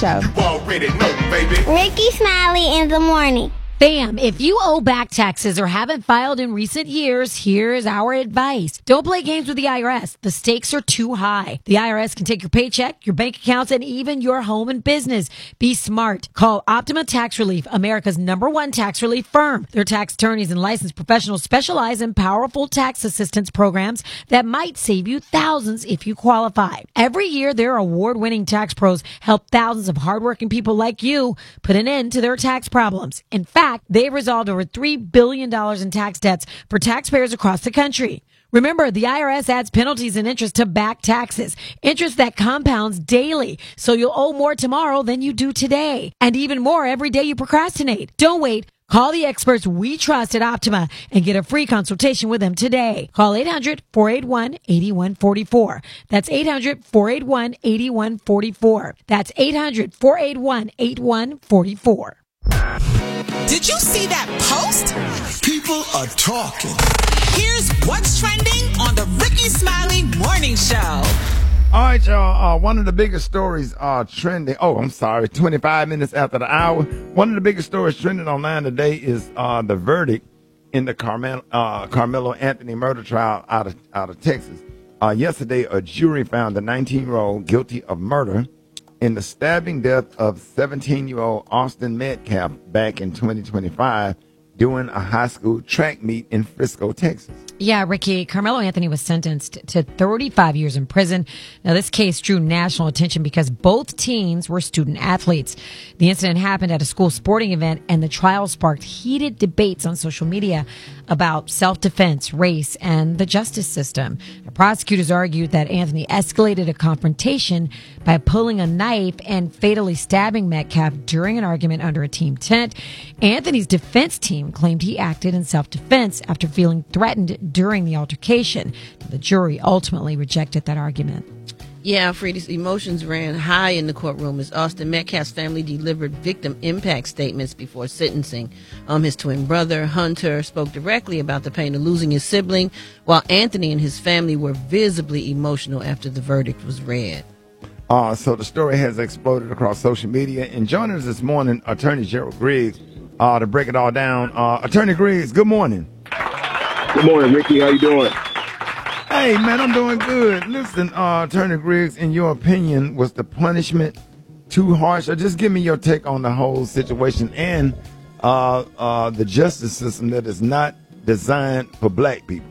Show. You already know, baby. Ricky Smiley in the morning. Bam, if you owe back taxes or haven't filed in recent years, here's our advice. Don't play games with the IRS. The stakes are too high. The IRS can take your paycheck, your bank accounts, and even your home and business. Be smart. Call Optima Tax Relief, America's #1 tax relief firm. Their tax attorneys and licensed professionals specialize in powerful tax assistance programs that might save you thousands if you qualify. Every year, their award-winning tax pros help thousands of hardworking people like you put an end to their tax problems. In fact, they've resolved over $3 billion in tax debts for taxpayers across the country. Remember, the IRS adds penalties and interest to back taxes, interest that compounds daily, so you'll owe more tomorrow than you do today, and even more every day you procrastinate. Don't wait. Call the experts we trust at Optima and get a free consultation with them today. Call 800-481-8144. That's 800-481-8144. That's 800-481-8144. Did you see that post? People are talking. Here's what's trending on the Ricky Smiley Morning Show. All right, y'all. One of the biggest stories trending. 25 minutes after the hour. One of the biggest stories trending online today is the verdict in the Carmelo Anthony murder trial out of Texas. Yesterday, a jury found the 19-year-old guilty of murder in the stabbing death of 17-year-old Austin Metcalf back in 2025 during a high school track meet in Frisco, Texas. Yeah, Ricky, Carmelo Anthony was sentenced to 35 years in prison. Now, this case drew national attention because both teens were student athletes. The incident happened at a school sporting event, and the trial sparked heated debates on social media about self-defense, race, and the justice system. The prosecutors argued that Anthony escalated a confrontation by pulling a knife and fatally stabbing Metcalf during an argument under a team tent. Anthony's defense team claimed he acted in self-defense after feeling threatened during the altercation. The jury ultimately rejected that argument. Yeah, Freddie's emotions ran high in the courtroom as Austin Metcalf's family delivered victim impact statements before sentencing. His twin brother, Hunter, spoke directly about the pain of losing his sibling, while Anthony and his family were visibly emotional after the verdict was read. So the story has exploded across social media. And joining us this morning, Attorney Gerald Griggs, to break it all down. Attorney Griggs, good morning. Good morning, Ricky. How you doing? Hey, man, I'm doing good. Listen, Attorney Griggs, in your opinion, was the punishment too harsh? Or just give me your take on the whole situation and the justice system that is not designed for black people.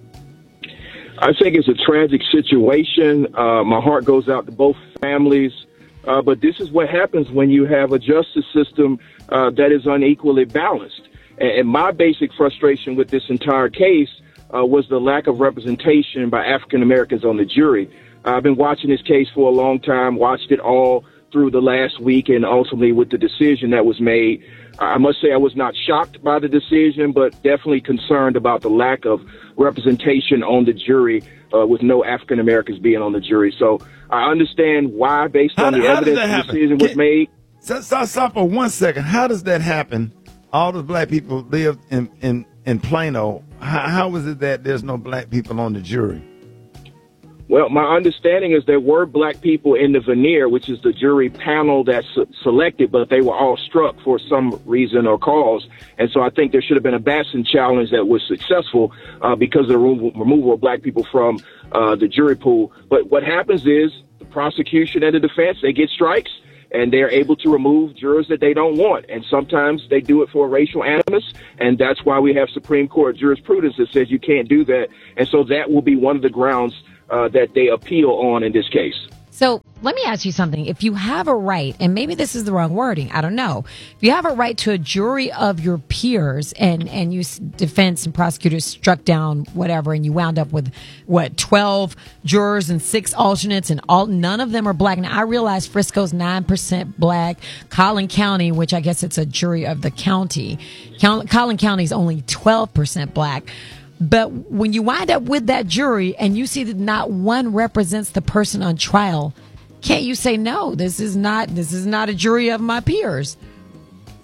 I think it's a tragic situation. My heart goes out to both families. But this is what happens when you have a justice system that is unequally balanced. And my basic frustration with this entire case was the lack of representation by African Americans on the jury. I've been watching this case for a long time, watched it all through the last week, and ultimately with the decision that was made. I must say I was not shocked by the decision, but definitely concerned about the lack of representation on the jury with no African Americans being on the jury. So I understand why, based on the evidence, the decision was made. Stop for 1 second. How does that happen? All the black people live in Plano. How is it that there's no black people on the jury? Well, my understanding is there were black people in the veneer, which is the jury panel that's selected, but they were all struck for some reason or cause. And so I think there should have been a Batson challenge that was successful because of the removal of black people from the jury pool. But what happens is the prosecution and the defense, they get strikes, and they're able to remove jurors that they don't want. And sometimes they do it for racial animus, and that's why we have Supreme Court jurisprudence that says you can't do that. And so that will be one of the grounds that they appeal on in this case. So let me ask you something. If you have a right, and maybe this is the wrong wording, I don't know. If you have a right to a jury of your peers and you defense and prosecutors struck down whatever, and you wound up with, 12 jurors and 6 alternates, and none of them are black. Now, I realize Frisco's 9% black. Collin County, which I guess it's a jury of the county, Collin County is only 12% black. But when you wind up with that jury and you see that not one represents the person on trial, can't you say, no, this is not a jury of my peers?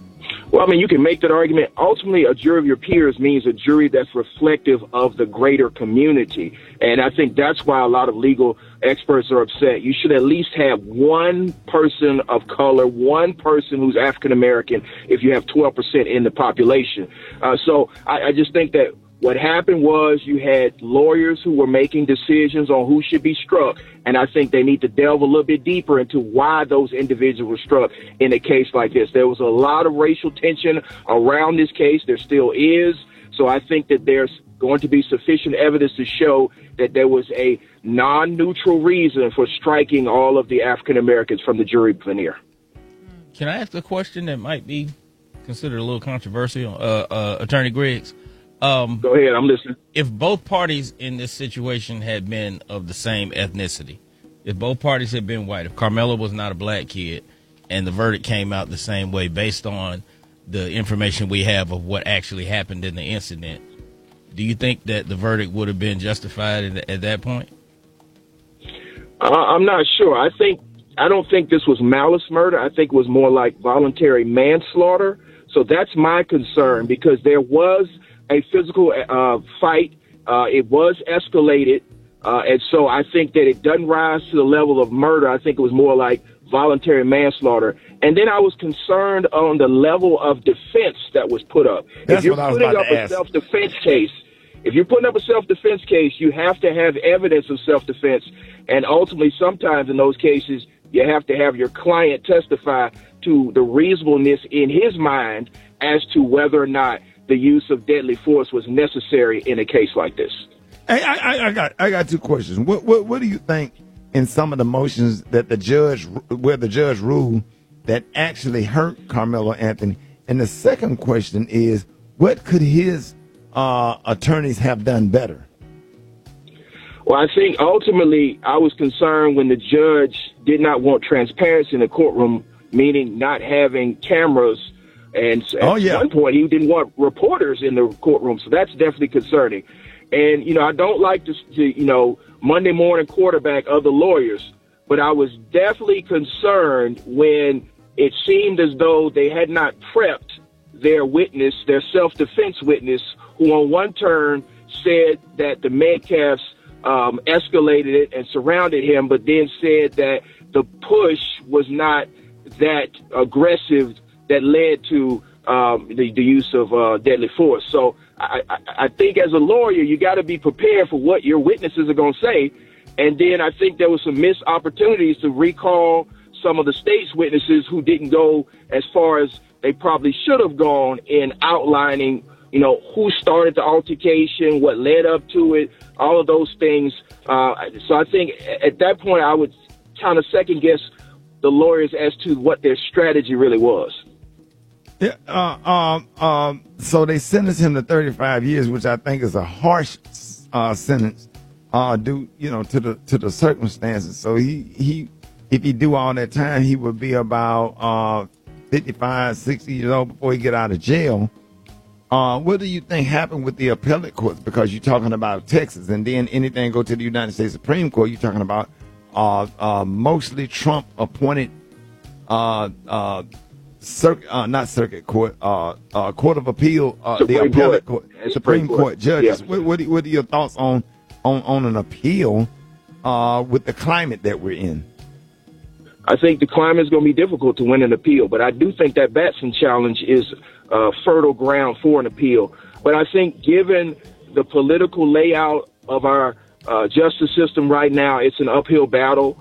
Well, I mean, you can make that argument. Ultimately, a jury of your peers means a jury that's reflective of the greater community. And I think that's why a lot of legal experts are upset. You should at least have one person of color, one person who's African American, if you have 12% in the population. So I just think that what happened was you had lawyers who were making decisions on who should be struck, and I think they need to delve a little bit deeper into why those individuals were struck in a case like this. There was a lot of racial tension around this case. There still is. So I think that there's going to be sufficient evidence to show that there was a non-neutral reason for striking all of the African Americans from the jury veneer. Can I ask a question that might be considered a little controversial, Attorney Griggs? Go ahead, I'm listening. If both parties in this situation had been of the same ethnicity, if both parties had been white, if Carmelo was not a black kid and the verdict came out the same way based on the information we have of what actually happened in the incident, do you think that the verdict would have been justified at that point? I'm not sure. I don't think this was malice murder. I think it was more like voluntary manslaughter. So that's my concern, because there was a physical fight. It was escalated. And so I think that it doesn't rise to the level of murder. I think it was more like voluntary manslaughter. And then I was concerned on the level of defense that was put up. That's if you're what I was putting about up to a ask. self-defense case, if you're putting up a self-defense case, you have to have evidence of self-defense. And ultimately, sometimes in those cases, you have to have your client testify to the reasonableness in his mind as to whether or not the use of deadly force was necessary in a case like this. Hey, I got two questions. What do you think in some of the motions that the judge ruled that actually hurt Carmelo Anthony? And the second question is, what could his attorneys have done better? Well, I think ultimately I was concerned when the judge did not want transparency in the courtroom, meaning not having cameras. And at one point, he didn't want reporters in the courtroom. So that's definitely concerning. And, I don't like to Monday morning quarterback other lawyers, but I was definitely concerned when it seemed as though they had not prepped their witness, their self-defense witness, who on one turn said that the Metcalfs escalated it and surrounded him, but then said that the push was not that aggressive that led to the use of deadly force. So I think as a lawyer, you got to be prepared for what your witnesses are going to say. And then I think there was some missed opportunities to recall some of the state's witnesses who didn't go as far as they probably should have gone in outlining, who started the altercation, what led up to it, all of those things. So I think at that point, I would kind of second guess the lawyers as to what their strategy really was. Yeah, so they sentenced him to 35 years, which I think is a harsh sentence due, to the circumstances. So he if he do all that time, he would be about 55, 60 years old before he get out of jail. What do you think happened with the appellate courts? Because you're talking about Texas, and then anything go to the United States Supreme Court, you're talking about mostly Trump appointed not circuit court, court of appeal, the appellate court, Supreme Court judges. Yeah. What are your thoughts on an appeal with the climate that we're in? I think the climate is going to be difficult to win an appeal, but I do think that Batson challenge is fertile ground for an appeal. But I think given the political layout of our justice system right now, it's an uphill battle.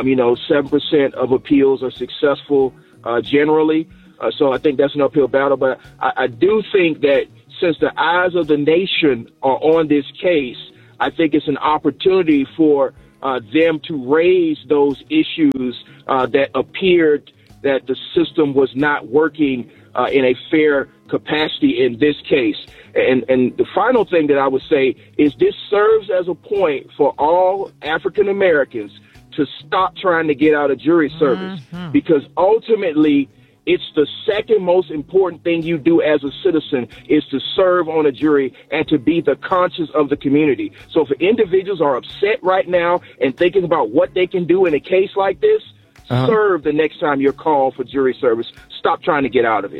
7% of appeals are successful generally. So I think that's an uphill battle. But I do think that since the eyes of the nation are on this case, I think it's an opportunity for them to raise those issues that appeared that the system was not working in a fair capacity in this case. And the final thing that I would say is this serves as a point for all African Americans to stop trying to get out of jury service, because ultimately it's the second most important thing you do as a citizen is to serve on a jury and to be the conscience of the community. So if individuals are upset right now and thinking about what they can do in a case like this, serve the next time you're called for jury service. Stop trying to get out of it.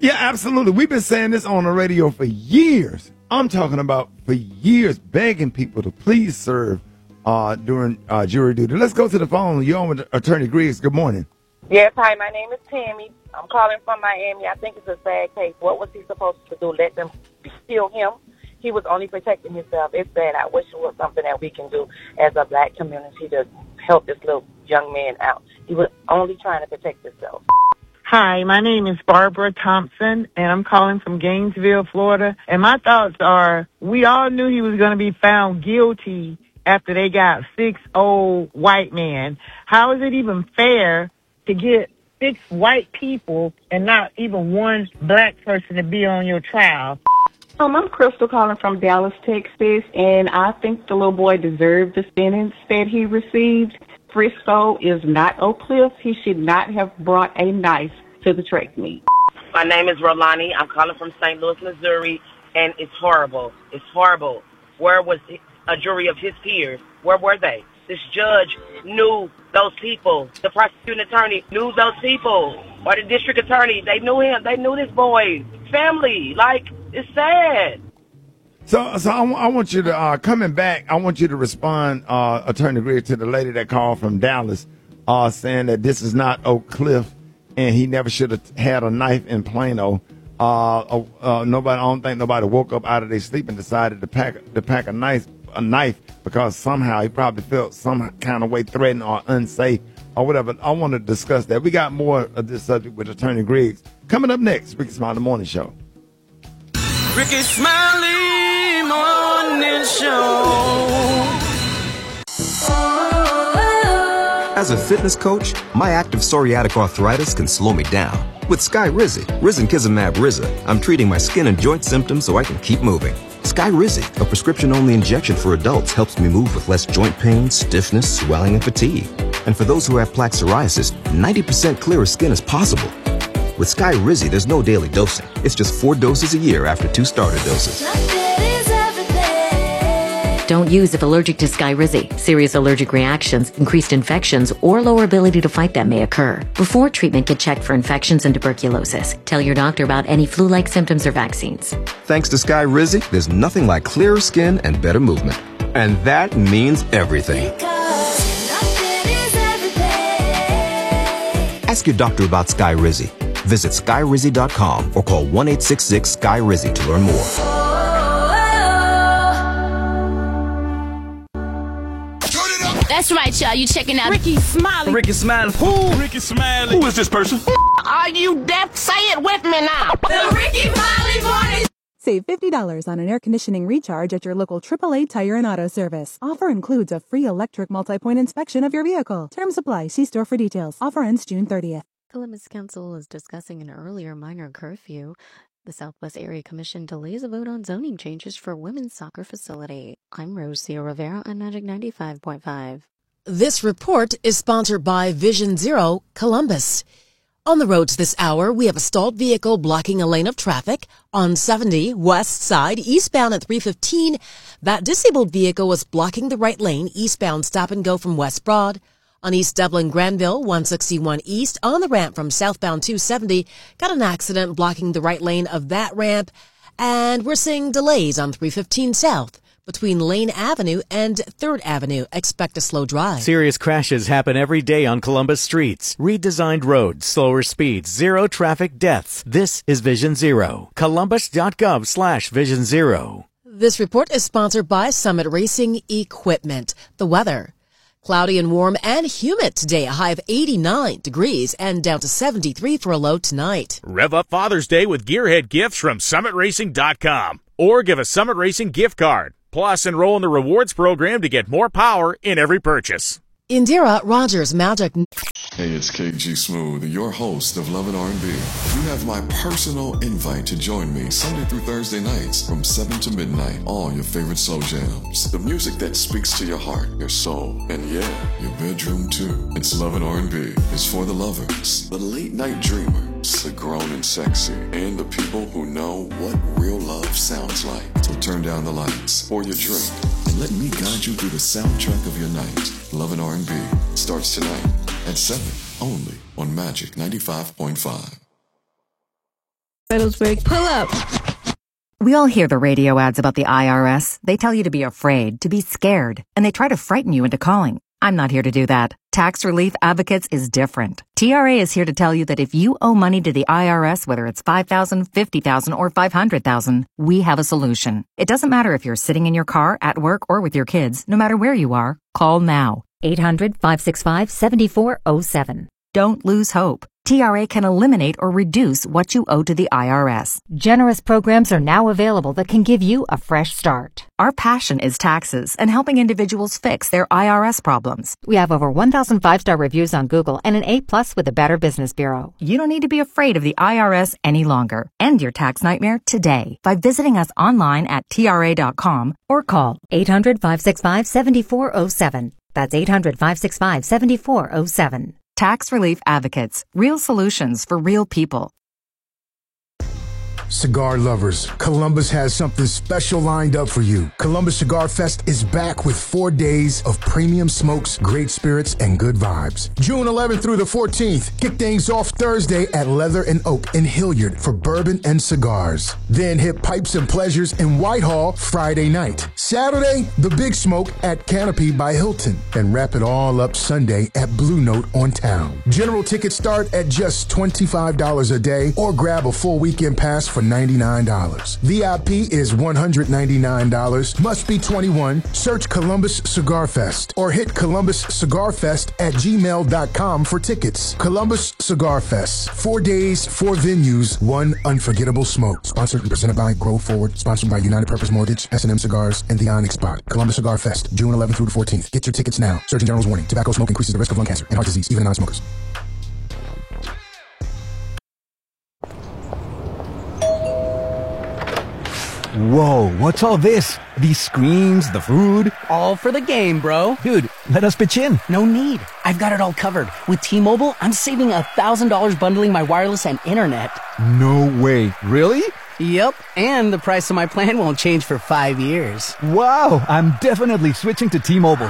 Yeah, absolutely. We've been saying this on the radio for years. I'm talking about for years, begging people to please serve during jury duty. Let's go to the phone. You're on with Attorney Griggs. Good morning. Yes, hi, my name is Tammy. I'm calling from Miami. I think it's a sad case. What was he supposed to do? Let them kill him? He was only protecting himself. It's bad. I wish it was something that we can do as a black community to help this little young man out. He was only trying to protect himself. Hi, my name is Barbara Thompson, and I'm calling from Gainesville, Florida. And my thoughts are, we all knew he was going to be found guilty after they got 6 old white men. How is it even fair to get 6 white people and not even one black person to be on your trial? I'm Crystal calling from Dallas, Texas, and I think the little boy deserved the sentence that he received. Frisco is not Oak Cliff. He should not have brought a knife to the track meet. My name is Rolani. I'm calling from St. Louis, Missouri, and it's horrible. It's horrible. Where was a jury of his peers? Where were they? This judge knew those people. The prosecuting attorney knew those people. Or the district attorney, they knew him. They knew this boy's family. Like, it's sad. So I want you to, coming back, I want you to respond, Attorney Griggs, to the lady that called from Dallas, saying that this is not Oak Cliff and he never should have had a knife in Plano. I don't think nobody woke up out of their sleep and decided to pack a knife because somehow he probably felt some kind of way threatened or unsafe or whatever. I want to discuss that. We got more of this subject with Attorney Griggs. Coming up next, Ricky Smiley Morning Show. Ricky Smiley Morning Show. As a fitness coach, my active psoriatic arthritis can slow me down. With Skyrizi, Risankizumab Riza, I'm treating my skin and joint symptoms so I can keep moving. Skyrizi, a prescription-only injection for adults, helps me move with less joint pain, stiffness, swelling, and fatigue. And for those who have plaque psoriasis, 90% clearer skin is possible. With Skyrizi, there's no daily dosing. It's just 4 doses a year after 2 starter doses. Don't use if allergic to Skyrizi. Serious allergic reactions, increased infections, or lower ability to fight them may occur. Before treatment, get checked for infections and tuberculosis. Tell your doctor about any flu-like symptoms or vaccines. Thanks to Skyrizi, there's nothing like clearer skin and better movement. And that means everything. Ask your doctor about Skyrizi. Visit Skyrizi.com or call 1-866-SKY-RIZI to learn more. That's right, y'all. You checking out Ricky Smiley. Ricky Smiley. Who? Ricky Smiley. Who is this person? Are you deaf? Say it with me now. The Ricky Smiley Morning. Save $50 on an air conditioning recharge at your local AAA Tire and Auto Service. Offer includes a free electric multi-point inspection of your vehicle. Terms apply. See store for details. Offer ends June 30th. Columbus Council is discussing an earlier minor curfew. The Southwest Area Commission delays a vote on zoning changes for women's soccer facility. I'm Rocio Rivera on Magic 95.5. This report is sponsored by Vision Zero Columbus. On the roads this hour, we have a stalled vehicle blocking a lane of traffic on 70 west side, eastbound at 315. That disabled vehicle was blocking the right lane, eastbound stop and go from West Broad. On East Dublin Granville, 161 East, on the ramp from southbound 270, got an accident blocking the right lane of that ramp. And we're seeing delays on 315 South between Lane Avenue and 3rd Avenue. Expect a slow drive. Serious crashes happen every day on Columbus streets. Redesigned roads, slower speeds, zero traffic deaths. This is Vision Zero. Columbus.gov/Vision Zero. This report is sponsored by Summit Racing Equipment. The weather. Cloudy and warm and humid today, a high of 89 degrees and down to 73 for a low tonight. Rev up Father's Day with Gearhead gifts from SummitRacing.com or give a Summit Racing gift card. Plus, enroll in the rewards program to get more power in every purchase. Indira Rogers Magic. Hey, it's KG Smooth, your host of Love and R&B. You have my personal invite to join me Sunday through Thursday nights from 7 to midnight. All your favorite slow jams. The music that speaks to your heart, your soul, and yeah, your bedroom too. It's Love and R&B. It's for the lovers, the late night dreamers, the grown and sexy, and the people who know what real love sounds like. So turn down the lights, pour your drink, and let me guide you through the soundtrack of your night. Love and R&B starts tonight at 7, only on Magic 95.5. Pull up. We all hear the radio ads about the IRS. They tell you to be afraid, to be scared, and they try to frighten you into calling. I'm not here to do that. Tax Relief Advocates is different. TRA is here to tell you that if you owe money to the IRS, whether it's $5,000, $50,000, or $500,000, we have a solution. It doesn't matter if you're sitting in your car, at work, or with your kids. No matter where you are, call now. 800-565-7407. Don't lose hope. TRA can eliminate or reduce what you owe to the IRS. Generous programs are now available that can give you a fresh start. Our passion is taxes and helping individuals fix their IRS problems. We have over 1,000 5-star reviews on Google and an A+ with the Better Business Bureau. You don't need to be afraid of the IRS any longer. End your tax nightmare today by visiting us online at TRA.com or call 800-565-7407. That's 800-565-7407. Tax Relief Advocates. Real solutions for real people. Cigar lovers, Columbus has something special lined up for you. Columbus Cigar Fest is back with 4 days of premium smokes, great spirits, and good vibes. June 11th through the 14th, kick things off Thursday at Leather and Oak in Hilliard for bourbon and cigars. Then hit Pipes and Pleasures in Whitehall Friday night. Saturday, the Big Smoke at Canopy by Hilton. And wrap it all up Sunday at Blue Note on Town. General tickets start at just $25 a day or grab a full weekend pass for $99. VIP is $199. Must be 21. Search Columbus Cigar Fest or hit columbuscigarfest@gmail.com for tickets. Columbus Cigar Fest. 4 days, 4 venues, 1 unforgettable smoke. Sponsored and presented by Grow Forward. Sponsored by United Purpose Mortgage, S&M Cigars, and The Onyx Spot. Columbus Cigar Fest, June 11th through the 14th. Get your tickets now. Surgeon General's warning. Tobacco smoke increases the risk of lung cancer and heart disease, even in non-smokers. Whoa, what's all this? These screens, the food? All for the game, bro. Dude, let us pitch in. No need. I've got it all covered. With T-Mobile, I'm saving $1,000 bundling my wireless and internet. No way. Really? Yep, and the price of my plan won't change for 5 years. Wow, I'm definitely switching to T-Mobile.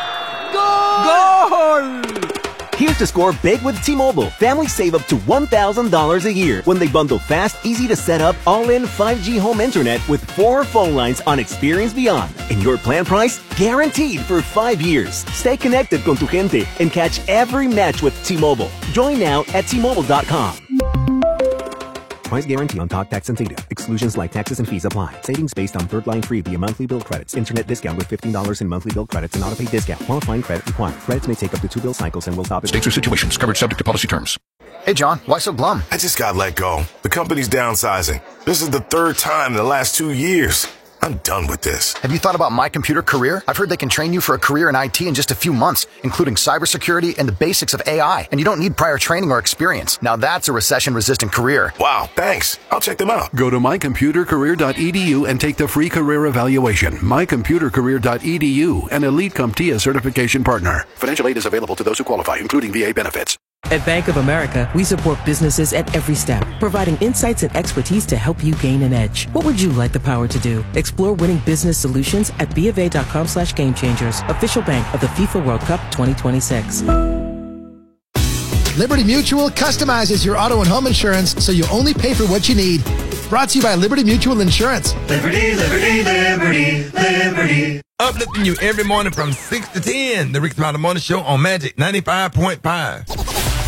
Goal! Here's to score big with T-Mobile. Families save up to $1,000 a year when they bundle fast, easy to set up, all-in 5G home internet with 4 phone lines on Experience Beyond. And your plan price? Guaranteed for 5 years. Stay connected con tu gente and catch every match with T-Mobile. Join now at T-Mobile.com. Price guarantee on talk, text, and data. Exclusions like taxes and fees apply. Savings based on third line free via monthly bill credits. Internet discount with $15 in monthly bill credits and auto-pay discount. Qualifying credit required. Credits may take up to 2 bill cycles and will stop at states or situations. Coverage subject to policy terms. Hey, John. Why so glum? I just got let go. The company's downsizing. This is the 3rd time in the last 2 years. I'm done with this. Have you thought about My Computer Career? I've heard they can train you for a career in IT in just a few months, including cybersecurity and the basics of AI. And you don't need prior training or experience. Now that's a recession-resistant career. Wow, thanks. I'll check them out. Go to mycomputercareer.edu and take the free career evaluation. mycomputercareer.edu, an Elite CompTIA certification partner. Financial aid is available to those who qualify, including VA benefits. At Bank of America, we support businesses at every step, providing insights and expertise to help you gain an edge. What would you like the power to do? Explore winning business solutions at BofA.com/GameChangers, official bank of the FIFA World Cup 2026. Liberty Mutual customizes your auto and home insurance so you only pay for what you need. Brought to you by Liberty Mutual Insurance. Liberty, liberty, liberty, liberty. Uplifting you every morning from 6 to 10. The Rick Smiley Morning Show on Magic 95.5.